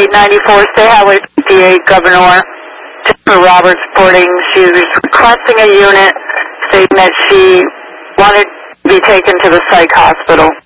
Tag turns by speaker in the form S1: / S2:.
S1: 894 State Highway 58, Governor Jennifer Roberts reporting she was requesting a unit, stating that she wanted to be taken to the psych hospital.